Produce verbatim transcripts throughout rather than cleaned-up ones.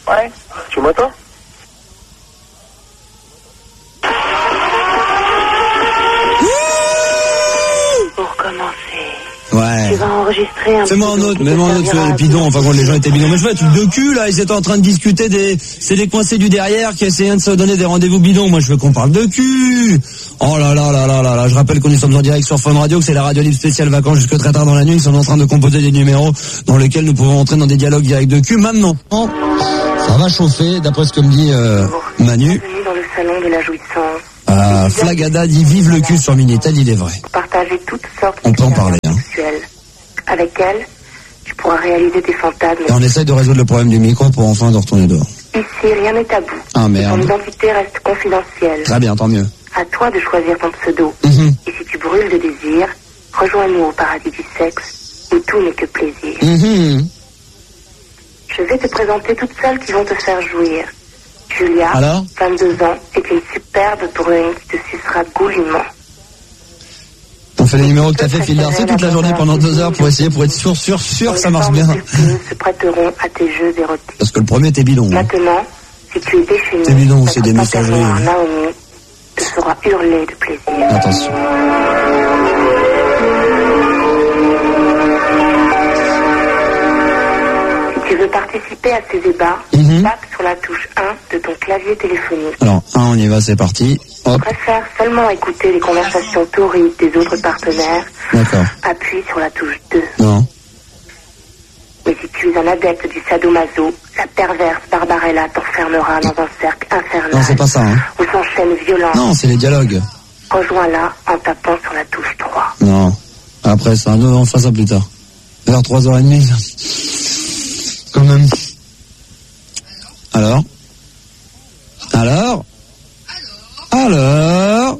Ouais. Tu m'entends? Pour commencer. Ouais. Tu vas enregistrer un Fais-moi un autre, mets-moi un autre sur les bidons, enfin quand les gens étaient bidons. Mais je vois un truc de cul là, ils étaient en train de discuter des. C'est des coincés du derrière qui essayaient de se donner des rendez-vous bidons. Moi je veux qu'on parle de cul. Oh là là là là là là. Je rappelle que nous sommes en direct sur Fun Radio, que c'est la radio libre spéciale vacances jusque très tard dans la nuit. Ils sont en train de composer des numéros dans lesquels nous pouvons entrer dans des dialogues directs de cul. Maintenant, ça va chauffer, d'après ce que me dit euh, Manu. Bienvenue dans le salon de la jouissance. Euh, Flagada dit vive le cul sur Minitel, il est vrai. Partager toutes sortes On peut en parler, hein. sexuelles. Avec elle, tu pourras réaliser tes fantasmes. Et on essaye de résoudre le problème du micro pour enfin de retourner dehors. Ici, rien n'est tabou. Ah merde. Ton identité reste confidentielle. Très bien, tant mieux. À toi de choisir ton pseudo. Mmh. Et si tu brûles de désir, rejoins-nous au paradis du sexe, où tout n'est que plaisir. Mmh. Je vais te présenter toutes celles qui vont te faire jouir. Julia, Alors vingt-deux ans, est une superbe brune qui te sucera goulûment. On fait les numéros que t'as fait fil d'Arcé toute la journée pendant deux heures pour essayer, pour être sûr, sûr, sûr que ça marche bien. Se prêteront à tes jeux érotiques. Parce que le premier t'es bidon. Hein. Maintenant, si tu es déchaîné, t'es bidon, c'est des messageries. Hein. Naomi te fera hurler de plaisir. Attention. Si tu veux participer à ces débats, mm-hmm. tape sur la touche un de ton clavier téléphonique. Alors, un, on y va, c'est parti. Hop. Tu préfères seulement écouter les conversations torrides des autres partenaires. D'accord. Appuie sur la touche deux. Non. Mais si tu es un adepte du sadomaso, la perverse Barbarella t'enfermera dans un cercle infernal. Non, c'est pas ça, hein. Où s'enchaînent violences. Non, c'est les dialogues. Rejoins-la en tapant sur la touche trois. Non. Après ça, non, on fera ça plus tard. Vers trois heures trente. Quand même. Alors Alors Alors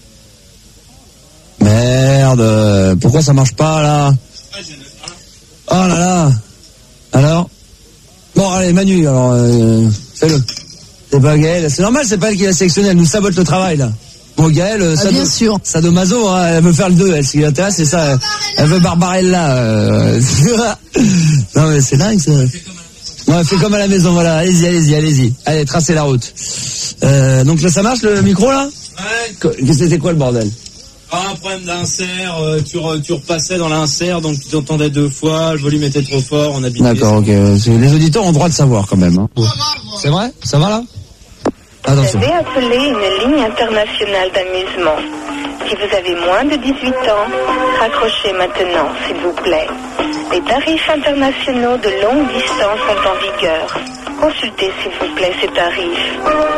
Merde. Pourquoi ça marche pas, là? Oh là là. Alors bon, allez, Manu, alors, euh, fais-le. C'est pas Gaël. C'est normal, c'est pas elle qui l'a sélectionné. Elle nous sabote le travail, là. Bon, Gaël, euh, ah, bien sûr. Sadomaso, hein, elle veut faire le deux, elle, ce qui l'intéresse, c'est ça. Elle, elle veut Barbarella. Euh... non, mais c'est dingue, ça. Ouais, fais comme à la maison, voilà. Allez-y, allez-y, allez-y. Allez, tracez la route. Euh, donc là, ça marche, le micro, là? Ouais. C'était quoi, le bordel? Ah, un problème d'insert, euh, tu, re, tu repassais dans l'insert, donc tu t'entendais deux fois, le volume était trop fort, on a bidé. D'accord, ok. Les auditeurs ont le droit de savoir, quand même. Hein. C'est vrai? Ça va, là? Attention. Vous avez appelé une ligne internationale d'amusement. Si vous avez moins de dix-huit ans, raccrochez maintenant, s'il vous plaît. Les tarifs internationaux de longue distance sont en vigueur. Consultez, s'il vous plaît, ces tarifs.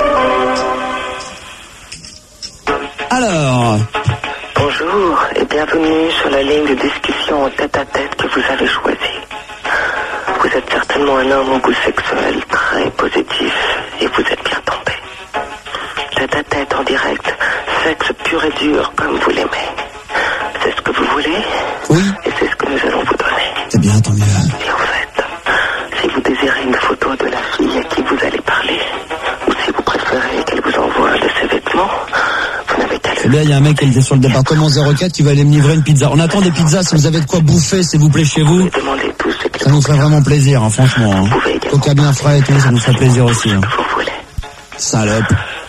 Alors... Bonjour et bienvenue sur la ligne de discussion en tête-à-tête que vous avez choisie. Vous êtes certainement un homme au goût sexuel très positif et vous êtes bien tombé. Tête-à-tête en direct, sexe pur et dur comme vous l'aimez. C'est ce que vous voulez? Oui. Et c'est ce que nous allons vous donner. C'est bien, tant mieux. Et en fait, si vous désirez une photo de la fille à qui vous allez parler, ou si vous préférez qu'elle vous envoie de ses vêtements, vous n'avez qu'à le... Eh bien, il y a un mec qui était sur le département zéro quatre qui va aller me livrer une pizza. On attend des pizzas, si vous avez de quoi bouffer, s'il vous plaît, chez vous. Ça nous ferait vraiment plaisir, hein, franchement. Hein. Coca bien frais et tout, ça nous ferait plaisir aussi. Hein. Salope.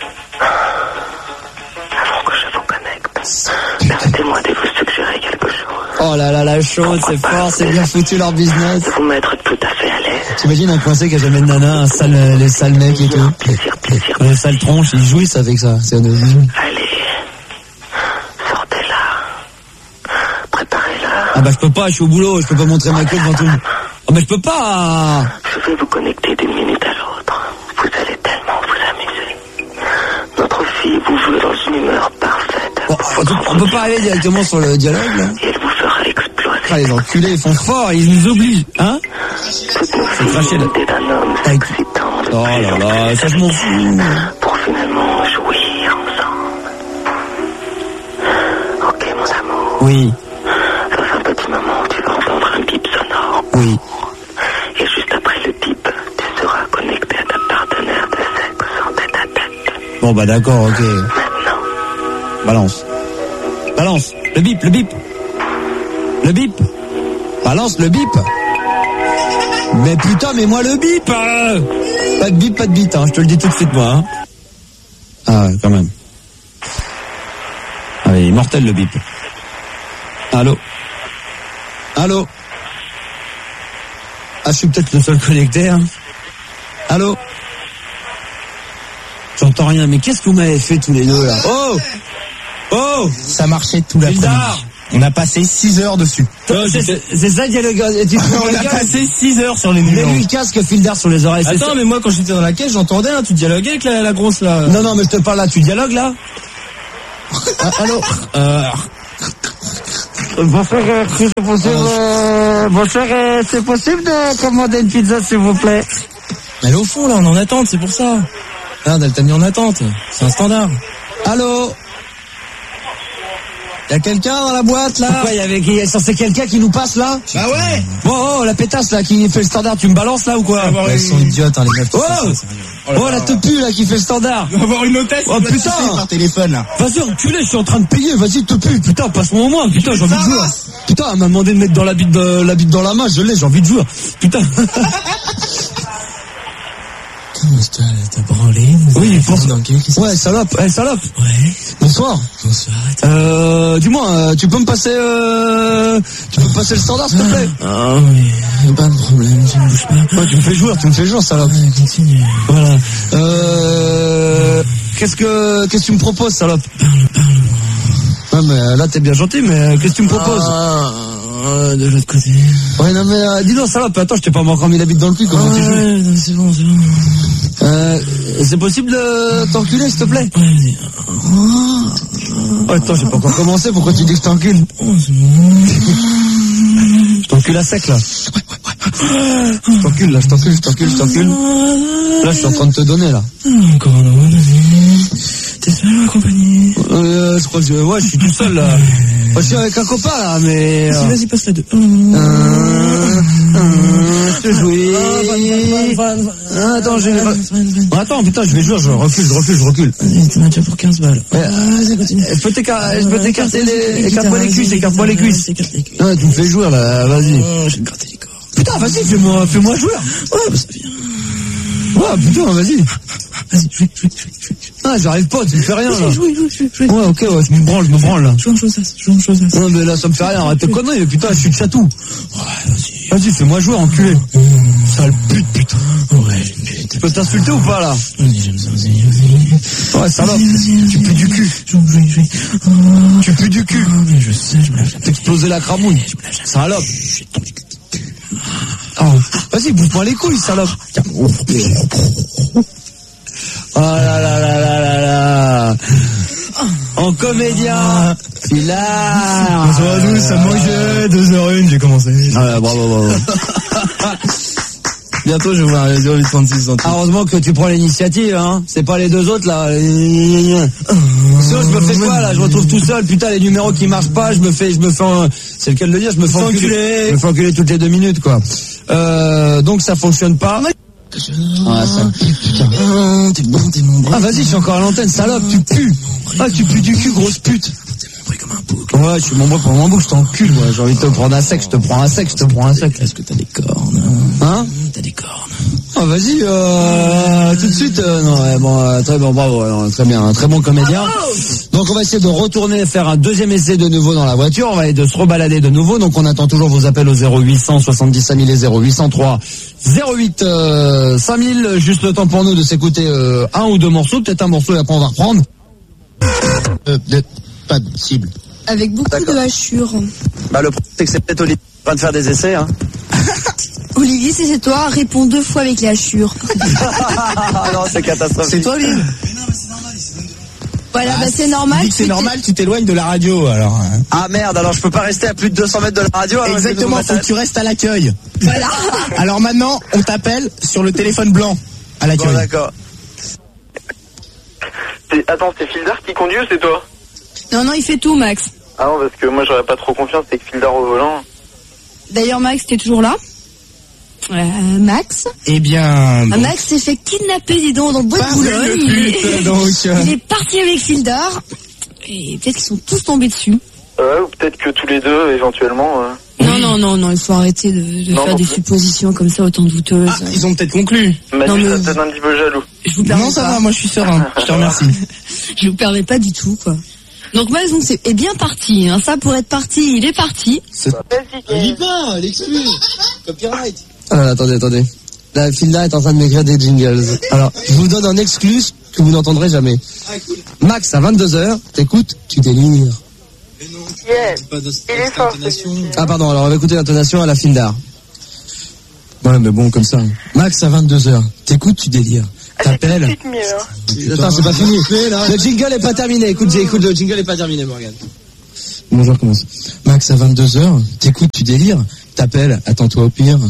Avant que je vous connecte, permettez-moi de vous suggérer quelque chose. Oh là là, la chaude, c'est fort, c'est bien foutu leur business. Vous mettre tout à fait à l'aise. T'imagines un coincé qui a jamais de nana, un sale, les sales mecs et tout. Plaisir, plaisir. Les sales tronches, ils jouissent avec ça. C'est un... Allez, sortez-la. Préparez-la. Ah bah je peux pas, je suis au boulot, je peux pas montrer ma queue devant tout le monde. Oh mais je peux pas. Je vais vous connecter d'une minute à l'autre. Vous allez tellement vous amuser. Notre fille vous veut dans une humeur parfaite. Bon, on, on peut pas aller directement sur le dialogue là. Et elle vous fera exploser. Ah les enculés, ils font fort, ils nous obligent, hein. C'est craché là. D'un homme excitant. Oh là là, ça je m'en fous. Pour finalement jouir ensemble. Ok mon amour. Oui. Dans un petit moment, tu vas entendre un bip sonore. Oui. Et juste après le bip, tu seras connecté à ta partenaire de sexe en tête à tête. Bon bah d'accord, ok. Maintenant. Balance. Balance. Le bip, le bip. Le bip. Balance le bip. Mais putain, mais moi le bip. euh Pas de bip, pas de bite, hein, je te le dis tout de suite, moi. Hein. Ah ouais, quand même. Ah oui, mortel le bip. Allô? Allô? Ah, je suis peut-être le seul connecté, hein. Allô? J'entends rien, mais qu'est-ce que vous m'avez fait tous les deux, là? Oh! Oh! Ça marchait tout l'après-midi. On a passé six heures dessus. C'est, c'est, c'est ça, dialogue. On a passé six heures sur les numéros. Mets-lui le casque, Fildar sur les oreilles. Attends, mais moi, quand j'étais dans la caisse, j'entendais, hein, tu dialoguais avec la, la grosse, là. Non, non, mais je te parle là, tu dialogues, là? Ah, allô? Euh... Bonsoir, c'est possible, euh, bonsoir, c'est possible de commander une pizza, s'il vous plaît? Elle est au fond, là, on est en attente, c'est pour ça. Regarde, elle t'a mis en attente. C'est un standard. Allô? Y'a quelqu'un dans la boîte, là? Pourquoi, y avait, y a censé quelqu'un qui nous passe, là? Bah ouais! Bon, oh, la pétasse, là, qui fait le standard, tu me balances, là, ou quoi? Ouais, ils sont idiotes, hein, les mecs. Oh! Oh, oh la tepu, là, qui fait le standard. On va avoir une hôtesse. Oh, putain! Par téléphone, là. Vas-y, enculé, je suis en train de payer, vas-y, tepu, putain, passe-moi au moins, putain, j'ai envie de jouer. Putain, elle m'a demandé de mettre dans la bite, de, la bite dans la main, je l'ai, j'ai envie de jouer. Putain. T'as, t'as branlé? Oui, pour... Ouais, salope, eh, salope. Ouais. Bonsoir. Bonsoir. Euh, dis-moi, euh, tu peux me passer, euh, tu peux me passer le standard, s'il te plaît? Ah oui, pas de problème, tu ne bouges pas. Ouais, tu me fais jouer, tu me fais jouer, salope. Ouais, continue. Voilà. Euh, qu'est-ce que, qu'est-ce que tu me proposes, salope? Parle, parle. Ouais, mais là, t'es bien gentil, mais qu'est-ce que tu me proposes? Ah, euh, de l'autre côté. Ouais, non, mais, euh, dis donc, salope, attends, je t'ai pas encore mis la bite dans le cul, comment ah, tu joues? Ouais, non, c'est bon, c'est bon. Euh, c'est possible de t'enculer, s'il te plaît? Ouais, vas-y. Oh, attends, j'ai pas encore commencé, pourquoi tu dis que je t'encule? Oh, c'est bon. Je t'encule à sec, là. Je t'encule, là, je t'encule, je t'encule, je t'encule. Là, je suis en train de te donner, là. Encore un autre, vas-y. T'es seul ou accompagné? Euh, je crois que je, ouais, je suis tout seul, là. Moi, je suis avec un copain, là, mais... Vas-y, vas-y, passe la deux. Euh, euh, je te jouis. Ah, attends, j'ai... Attends, putain, je vais jouer, je recule, je recule, je recule. Vas-y, t'en as déjà pour quinze balles. Vas-y, continue. Je peux t'écarter, je peux t'écarter les... Écarte-moi les cuisses, écarte-moi les cuisses. Écarte les cuisses. Ouais, tu me fais jouer, là, vas-y. Je vais te gratter les corps. Putain, vas-y, fais-moi, fais-moi jouer. Ouais, bah ça vient. Ouais, putain, vas-y. Vas-y, joue, joue, joue, joue. Ah, j'arrive pas, tu me fais rien, là. Joue, joue, joue, joue. Ouais, ok, ouais, je me branle, je me branle, là. Joue en chose, joue en chose. Non, mais là, ça me fait rien, arrête tes conneries, putain, je suis de chatou. Ouais, vas-y. Vas-y, fais-moi jouer, enculé. Sale pute, putain. Ouais, j'ai une pute. Tu peux t'insulter ou pas, là? Vas-y, j'aime ça, vas-y, vas-y. Ouais, salope. Tu pues du cul. Joue, joue, joue. Tu pues du cul. Mais je sais, je me lâche. T'as explosé la cramouille. Salope. Oh, vas-y, bouge-moi les couilles, salope. Oh là là là là là là. En comédien. Fildar. Bonsoir à tous, ça me manquait, deux heures une, j'ai commencé. Ah, bravo, bravo. Bientôt, je vais voir les zéro huit trente-six centimes. Heureusement que tu prends l'initiative, hein. C'est pas les deux autres, là. Sinon, je me fais quoi, là? Je retrouve tout seul. Putain, les numéros qui marchent pas, je me fais, je me fais, un... c'est lequel de dire, je me fais enculer. Je me fais enculer toutes les deux minutes, quoi. Euh, donc ça fonctionne pas. Ah, ça pue, putain. Oh, t'es bon, t'es mon bras. Ah, vas-y, je suis encore à l'antenne, salope, tu pues. Ah, tu pues du cul, grosse pute. T'es mon bras comme un bouc. Ouais, je suis mon bras pour mon bouc, je t'encule, moi. J'ai envie de te prendre un sec, je te prends un sec, je te prends un sec. Est-ce que t'as des cornes? Hein? T'as des cornes. Ah, vas-y, euh, tout de suite, euh, non, ouais, bon, euh, très bon, bravo, ouais, très bien, un très bon comédien. Donc, on va essayer de retourner, faire un deuxième essai de nouveau dans la voiture, on va essayer de se rebalader de nouveau, donc on attend toujours vos appels au zéro huit cent soixante-dix cinq mille et zéro huit cent trois zéro huit cinq mille, juste le temps pour nous de s'écouter euh, un ou deux morceaux, peut-être un morceau et après on va reprendre. Euh, pas de cible. Avec beaucoup D'accord. de hachures. Bah, le problème, c'est que c'est peut-être Olivier en train de faire des essais, hein. Olivier, si c'est toi, réponds deux fois avec les hachures. Ah non, c'est catastrophique. C'est toi, Olivier? Voilà, Ah, bah c'est normal. Vu que c'est tu t'es- normal, tu t'éloignes de la radio, alors. hein. Ah merde, alors je peux pas rester à plus de deux cents mètres de la radio. alors Exactement, je vais faut nous que tu restes à l'accueil. Voilà. Alors maintenant, on t'appelle sur le téléphone blanc à mettre- Bon, l'accueil. d'accord. C'est- Attends, c'est Fildar qui conduit ou c'est toi? Non, non, il fait tout, Max. Ah non, parce que moi j'aurais pas trop confiance avec Fildar au volant. D'ailleurs, Max, t'es toujours là? Euh, Max Eh bien, Ah, bon. Max s'est fait kidnapper, dis donc, dans le bois de Pas Boulogne. de Il, pute, est... donc. il est parti avec Fildar. Et peut-être qu'ils sont tous tombés dessus. Ouais, ou peut-être que tous les deux, éventuellement. euh. Non, non, non, non, il faut arrêter de, de Non, faire non des plus. suppositions comme ça autant douteuses. Ah, ils ont peut-être conclu. Manu, Non, mais- ça te donne un petit peu jaloux. Je vous permets Non, ça pas. va, moi je suis serein. Je te remercie. Je vous permets pas du tout, quoi. Donc Max, donc c'est est bien parti. Hein. Ça, pour être parti, il est parti. Vas-y, Lis pas, l'excuse. Copyright. Ah, attendez, attendez. La Filda est en train de m'écrire des jingles. Alors, je vous donne un exclus que vous n'entendrez jamais. Ah, cool. Max, à vingt-deux heures, t'écoutes, tu délires. Mais non, Yes. pas de Il est fort, d'intonation. celui-ci. Ah pardon, alors on va écouter l'intonation à la Fildar. Ouais, mais bon, comme ça. Max, à vingt-deux heures, t'écoutes, tu délires. Ah, c'est tout de T'appelles. suite mieux, hein. Attends, c'est pas fini. Le jingle est pas terminé. Écoute, j'ai- écoute, le jingle est pas terminé, Morgane. Bonjour, commence. Max, à vingt-deux heures, t'écoutes, tu délires. T'appelles, attends-toi au pire.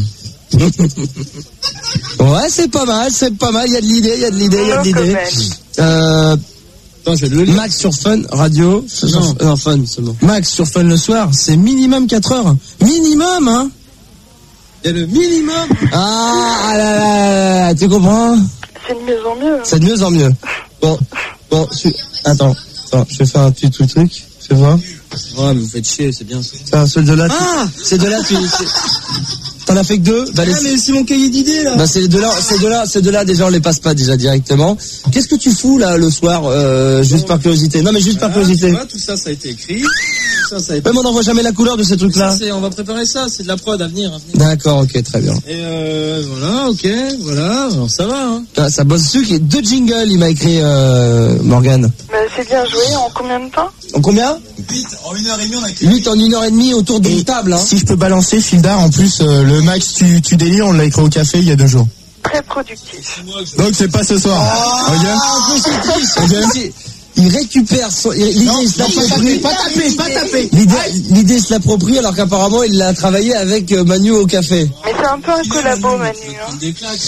Ouais, c'est pas mal, c'est pas mal. Il y a de l'idée, il y a de l'idée, il y a de No l'idée. comment. Euh, Attends, je vais le lire. Max sur Fun Radio. Non. non, Fun seulement. Max sur Fun le soir, c'est minimum quatre heures. Minimum, hein. Il y a le minimum. Ah, ah là là là là, tu comprends? C'est de mieux en mieux. hein. C'est de mieux en mieux. Bon, bon, su- attends, attends, je vais faire un petit tout truc. Fais voir. Ouais, mais vous faites chier, c'est bien ça. Tiens, celui de là. tu- Ah c'est de là, tu. c'est- T'en as fait que deux. Bah, les- Ah, mais c'est mon cahier d'idées là. bah, c'est de là, c'est de là, c'est de là. Déjà, on les passe pas déjà directement. Qu'est-ce que tu fous là le soir, euh, juste par curiosité? Non, mais juste par Ah, curiosité. tu vois, tout ça, ça a été écrit. Tout ça, ça a été. Même on n'en voit jamais la couleur de ces trucs-là. Ça, c'est- on va préparer ça, c'est de la prod à venir. à venir. D'accord, ok, très bien. Et euh, voilà, ok, voilà, alors ça va. Hein. Ah, ça bosse dessus, qui est deux jingles, il m'a écrit euh, Morgane. Bah, c'est bien joué. En combien de temps? En combien? Vite, en une heure et demie, on a écrit. huit en une heure et demie autour d'une table, hein. Si je peux balancer, Fildar, en plus, euh, le Max tu, tu délires, on l'a écrit au café il y a deux jours. Très productif. Donc c'est pas ce soir. Ah, Ok. un peu c'est triste. Il- Il récupère son, il- l'idée, il se l'approprie. pas taper, pas taper. L'idée, l'idée il se l'approprie alors qu'apparemment il l'a travaillé avec euh, Manu au café. Mais c'est un peu un collabo, Manu. Hein. Des claques.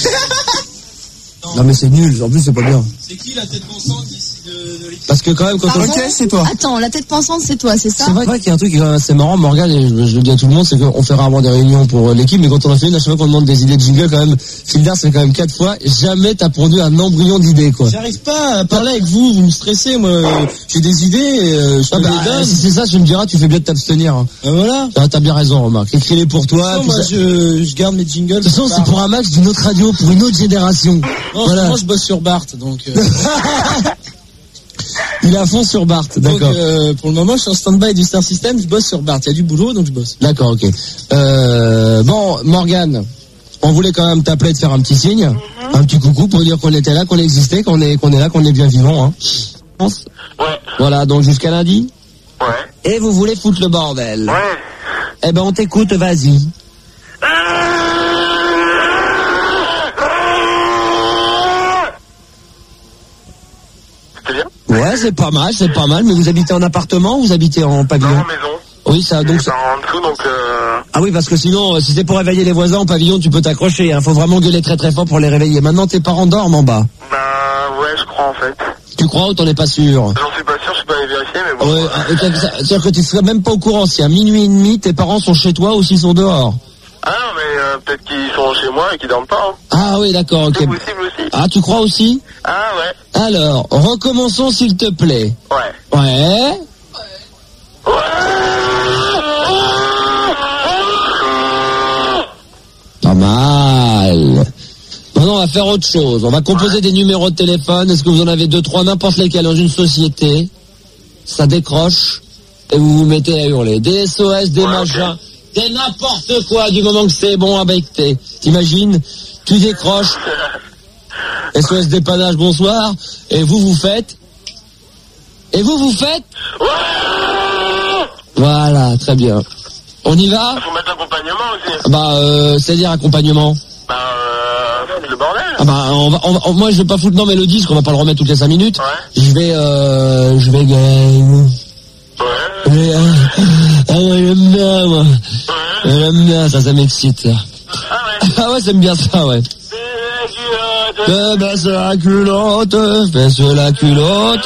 Non mais c'est nul, en plus c'est pas bien. C'est qui la tête pensante ici de, de l'équipe? Parce que quand même quand on... Ok, c'est toi. Attends, la tête pensante, c'est toi, c'est ça? C'est vrai qu'il y a un truc qui est quand même assez marrant, Morgane, et je, je le dis à tout le monde, c'est qu'on fait rarement des réunions pour euh, l'équipe, mais quand on en fait une, à chaque fois qu'on demande des idées de jingle, quand même, Fildar, c'est quand même quatre fois, jamais t'as pondu un embryon d'idée, quoi. J'arrive pas à parler avec vous, vous me stressez, moi. J'ai des idées, et, euh, je te Ah bah, les donne. si c'est ça, tu me diras, tu fais bien de t'abstenir. Hein. Ah, voilà. Ah, t'as bien raison, remarque. Écris-les pour toi. Non, puis moi, ça- je, je garde mes jingles. De toute façon, c'est pour un Max d'une autre radio, pour une autre génération. Non, Voilà. moi, je bosse sur Bart, donc. Euh, Il est à fond sur Bart, donc d'accord. euh, pour le moment, je suis en stand-by du Star System, je bosse sur Bart. Il y a du boulot, donc je bosse. D'accord, ok. Euh, bon, Morgane, on voulait quand même t'appeler, te faire un petit signe, Mhm. un petit coucou pour dire qu'on était là, qu'on existait, qu'on est, qu'on est là, qu'on est bien vivant. Hein. Ouais. Voilà, donc jusqu'à lundi. Ouais. Et vous voulez foutre le bordel. Ouais. Eh ben, on t'écoute, vas-y. C'était bien? Ouais, c'est pas mal, c'est pas mal. Mais vous habitez en appartement ou vous habitez en pavillon? Non, maison. Oui, ça, donc. C'est en dessous, donc euh... Ah oui, parce que sinon, euh, si c'est pour réveiller les voisins en pavillon, tu peux t'accrocher. Hein. Faut vraiment gueuler très très fort pour les réveiller. Maintenant, tes parents dorment en bas. Bah ouais, je crois en fait. Tu crois ou t'en es pas sûr? J'en suis pas sûr, je suis pas allé vérifier, mais bon. Ouais, euh, ça- ça- c'est-à-dire que tu serais même pas au courant si à minuit et demi, tes parents sont chez toi ou s'ils sont dehors. Ah non, mais euh, peut-être qu'ils sont chez moi et qu'ils dorment pas. Hein. Ah oui, d'accord, ok. C'est possible aussi. Ah, tu crois aussi? Ah ouais. Alors, recommençons s'il te plaît. Ouais. Ouais. Pas mal. Maintenant, on va faire autre chose. On va composer des numéros de téléphone. Est-ce que vous en avez deux, trois, n'importe lesquels dans une société? Ça décroche et vous vous mettez à hurler. Des S O S, des Ouais, machins, des n'importe quoi du moment que c'est bon avec tes. T'imagines? Tu décroches. S O S dépannage, bonsoir. Et vous, vous faites. Et vous, vous faites. Voilà, très bien. On y va? Faut mettre l'accompagnement aussi. Bah, euh, c'est-à-dire accompagnement. Bah euh, foutre le bordel. Ah bah, on va, on va- moi, je vais pas foutre non, mais le disque, on va pas le remettre toutes les cinq minutes. Ouais. Je vais, euh, je vais gagner. Ouais. Mais, euh, ah ouais, j'aime bien, moi. Ouais. J'aime bien, ça, ça m'excite. Ah ouais. Ah ouais, j'aime bien ça, ouais. Fais baisse la culotte, baisse la culotte.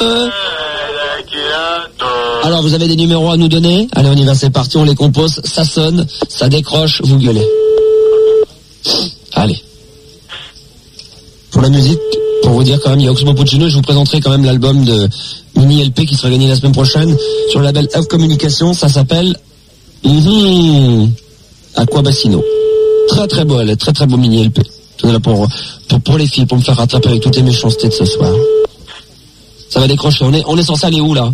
Alors, vous avez des numéros à nous donner? Allez, on y va, c'est parti, on les compose, ça sonne, ça décroche, vous gueulez. Allez. Pour la musique, pour vous dire quand même, il y a Oxmo Puccino, je vous présenterai quand même l'album de Mini L P qui sera gagné la semaine prochaine sur le label F Communication, ça s'appelle... Mhm. Aquabassino. Très très beau, elle est très très beau mini L P. Tout est là pour, pour, pour les filles, pour me faire rattraper avec toutes les méchancetés de ce soir. Ça va décrocher. On est, on est censé aller où, là?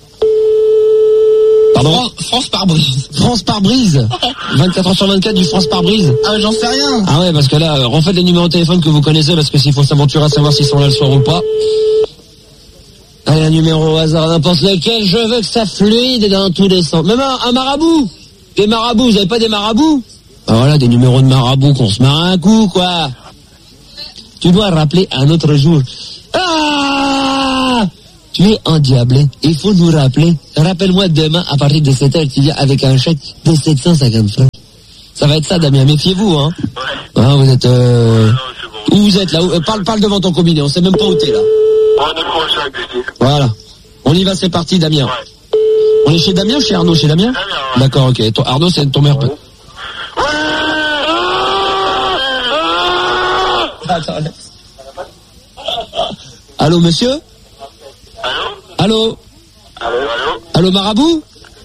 Pardon? France, France par brise. France par brise. vingt-quatre heures sur vingt-quatre du France par brise. Ah, j'en sais rien. Ah ouais, parce que là, refaites les numéros de téléphone que vous connaissez, parce que s'il faut s'aventurer à savoir s'ils sont là le soir ou pas. Allez, un numéro au hasard, n'importe lequel, je veux que ça fluide dans tous les sens. Même un, un marabout. Des marabouts, vous avez pas des marabouts? Ah voilà, des numéros de marabouts qu'on se marre un coup, quoi. Tu dois rappeler un autre jour. Ah! Tu es endiablé. Il faut nous rappeler. Rappelle-moi demain, à partir de sept heures, tu viens avec un chèque de sept cent cinquante francs. Ça va être ça, Damien. Méfiez-vous, hein. Ouais. Ah, vous êtes, euh... Ouais, non, c'est bon. Où vous êtes, là? Où... Parle, parle devant ton combiné. On sait même pas où t'es, là. On est proche avec lui. Voilà. On y va, c'est parti, Damien. Ouais. On est chez Damien ou chez Arnaud? Chez Damien? Damien, ouais. D'accord, ok. Ton- Arnaud, c'est ton meilleur pote. Ouais. Attends, allô, monsieur? Allô? Allô? Allô? Allô? Allô, marabout?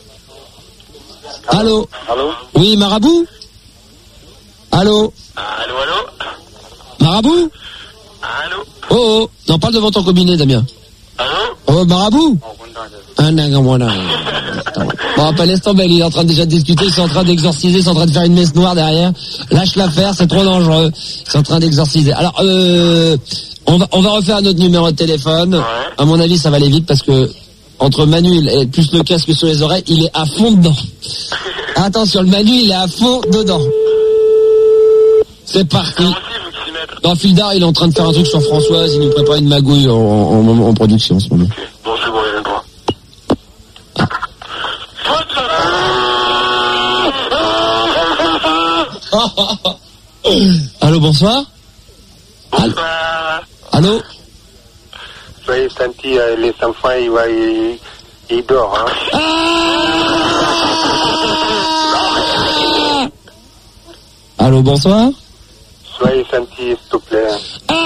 Allô? Allô? Oui, marabout? Allô? Allô, allô? Marabout? Allô? Oh, oh. Non, parle devant ton combiné, Damien. Allô? Oh, marabout? Ah, non, non, non. Bon, pas laisse tomber, il est en train de déjà de discuter, ils sont en train d'exorciser, ils sont en train de faire une messe noire derrière. Lâche l'affaire, c'est trop dangereux. Ils sont en train d'exorciser. Alors, euh, on va, on va refaire notre numéro de téléphone. Ouais. À mon avis, ça va aller vite parce que, entre Manu et plus le casque sur les oreilles, il est à fond dedans. Attention, le Manu, il est à fond dedans. C'est parti. Comment aussi, vous s'y mettre? Dans Fildar, il est en train de faire un truc sur Françoise, il nous prépare une magouille en, en, en, en production en ce moment. Bon, c'est bon, il y a le droit. Allô, bonsoir. Allô, Bonsoir. allô. Soyez senti, euh, les enfants, ils, va, ils, ils dorment, hein. Ah allô, bonsoir. Soyez senti, s'il te plaît. Ah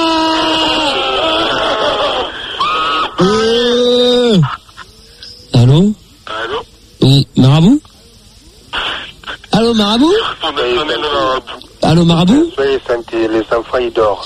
euh... Allô. Allô? Oui, marabout. Allô, marabout. Soyez senti. Allô, marabout. Soyez senti, les enfants, ils dorment.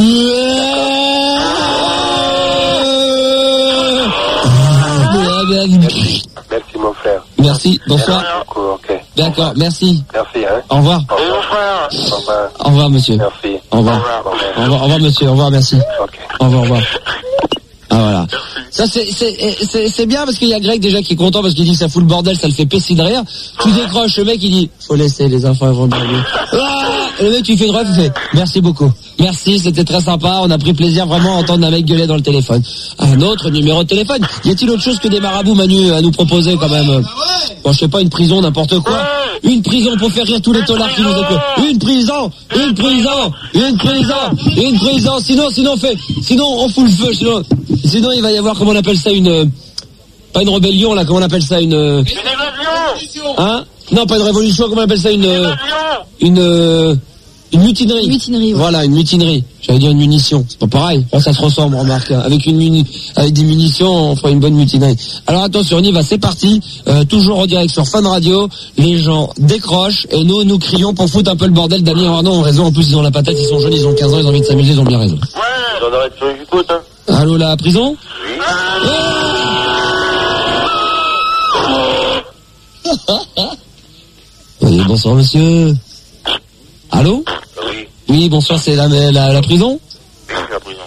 Merci, mon frère. Merci, bonsoir. D'accord, ok. D'accord, merci. Merci, hein. Au revoir. Au revoir. Mon frère. Au revoir. Au revoir, monsieur. Merci. Au revoir. Au revoir. Au revoir, au revoir, monsieur. Au revoir, merci. Ok. Au revoir, au revoir. Ah voilà. Ça c'est c'est c'est c'est bien parce qu'il y a Greg déjà qui est content parce qu'il dit que ça fout le bordel, ça le fait pisser de rire. Tu décroches, le mec il dit faut laisser les enfants avant de dormir. Ah et le mec tu fais droit, tu fais merci beaucoup. Merci, c'était très sympa, on a pris plaisir vraiment à entendre un mec gueuler dans le téléphone. Un autre numéro de téléphone. Y a-t-il autre chose que des marabouts, Manu, à nous proposer quand même? Bon, je sais pas, une prison, n'importe quoi. Une prison pour faire rire tous les tolards qui nous écoutent. Une prison, une prison, une prison, une prison. Sinon, sinon on fait, sinon on fout le feu. Sinon, sinon il va y avoir, comment on appelle ça, une, pas une rébellion là, comment on appelle ça, une, Une évasion. hein? Non, pas une révolution, comment on appelle ça, une, Évasion. une, euh, une mutinerie. Une mutinerie, ouais. Voilà, une mutinerie. J'allais dire une munition. C'est pas pareil. Oh, ça se ressemble, remarque. Hein. Avec une muni... avec des munitions, on fera une bonne mutinerie. Alors attention, on y va, c'est parti. Euh, toujours en direct sur Fun Radio. Les gens décrochent et nous, nous crions pour foutre un peu le bordel. Damien et Arnaud ont raison. En plus, ils ont la patate, ils sont jeunes, ils ont quinze ans, ils ont envie de s'amuser, ils ont bien raison. Ouais. J'en aurais fait une côte, hein. Allô, la prison? Oui. Oui, bonsoir, monsieur. Allô? Oui. Oui, bonsoir, c'est la, la, la prison? Oui, la prison.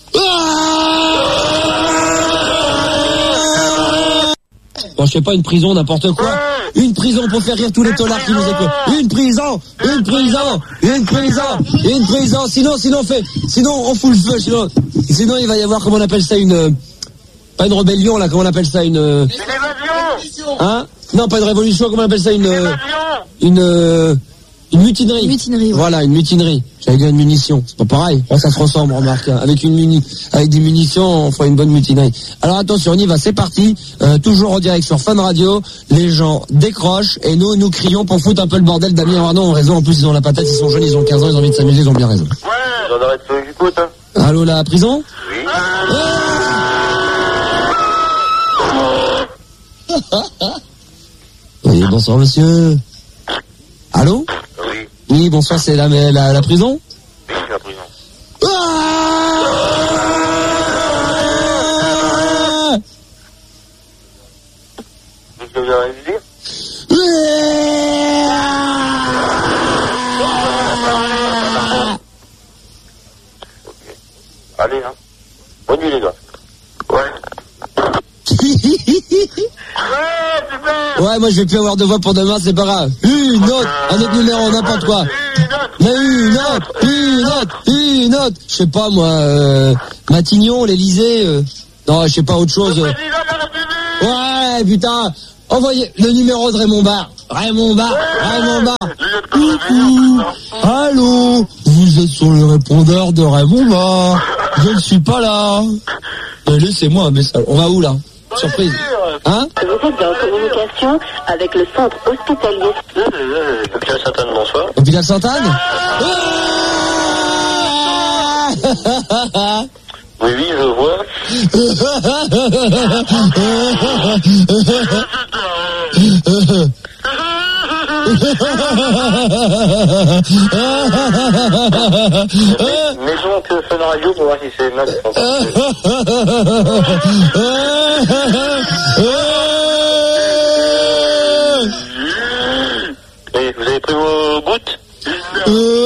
Bon, je sais pas, une prison, n'importe quoi. Une prison pour faire rire tous les tolards qui nous écoutent. Une prison, une prison, une prison, une prison. Sinon, sinon on fait, sinon on fout le feu. Sinon, sinon il va y avoir, comment on appelle ça, une, pas une rébellion là, comment on appelle ça, une, Une évasion. hein? Non, pas une révolution, comment on appelle ça, une, Évasion. une, euh, une mutinerie. Une mutinerie, ouais. Voilà, une mutinerie. J'allais dire une munition. C'est pas pareil. Oh, ça se ressemble, remarque. Hein. Avec une muni... avec des munitions, on fera une bonne mutinerie. Alors attention, on y va, c'est parti. Euh, toujours en direct sur Fun Radio. Les gens décrochent et nous, nous crions pour foutre un peu le bordel. Damien et Arnaud ont raison. En plus, ils ont la patate, ils sont jeunes, ils ont quinze ans, ils ont envie de s'amuser, ils ont bien raison. Ouais. J'en aurais fait une côte, hein. Allô, la prison? Oui. Oui, bonsoir, monsieur. Allô? Oui. Oui, bonsoir, c'est la, la, la prison? Oui, c'est la prison. Ah Qu'est-ce que vous avez à dire? Allez, hein. Bonne nuit, les gars. Ouais. Ouais, moi je vais plus avoir de voix pour demain, c'est pas grave. Une autre, un autre numéro, n'importe quoi. Mais une autre, une autre, une autre. Je sais pas moi, euh, Matignon, l'Elysée. Euh, non, je sais pas autre chose. Euh. Ouais, putain. Envoyez le numéro de Raymond Barre. Raymond Barre, Raymond Barre. Coucou. Allô, vous êtes sur le répondeur de Raymond Barre. Je ne suis pas là. Mais laissez-moi un message. On va où là? Surprise. Hein? Vous êtes en communication avec le centre hospitalier. Hôpital Sainte-Anne, bonsoir. Hôpital Sainte-Anne? Oui, oui, je vois. Maison que fait la radio pour voir si c'est mal. Et vous avez pris vos gouttes?